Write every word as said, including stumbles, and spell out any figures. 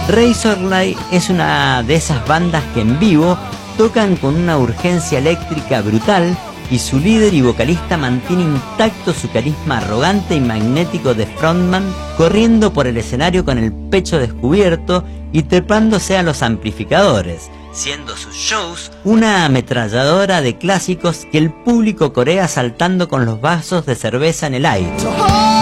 Razorlight es una de esas bandas que en vivo tocan con una urgencia eléctrica brutal y su líder y vocalista mantiene intacto su carisma arrogante y magnético de frontman, corriendo por el escenario con el pecho descubierto y trepándose a los amplificadores, siendo sus shows una ametralladora de clásicos que el público corea saltando con los vasos de cerveza en el aire.